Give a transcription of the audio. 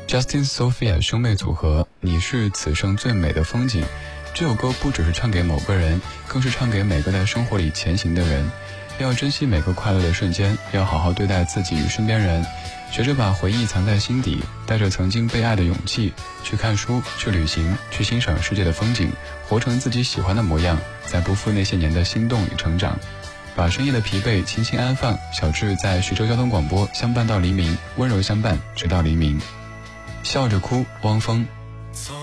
Justin Sophia 兄妹组合，你是此生最美的风景。这首歌不只是唱给某个人，更是唱给每个在生活里前行的人。要珍惜每个快乐的瞬间，要好好对待自己与身边人，学着把回忆藏在心底，带着曾经被爱的勇气，去看书，去旅行，去欣赏世界的风景，活成自己喜欢的模样，再不负那些年的心动与成长。把深夜的疲惫轻轻安放，小智在徐州交通广播相伴到黎明，温柔相伴直到黎明。笑着哭，汪峰。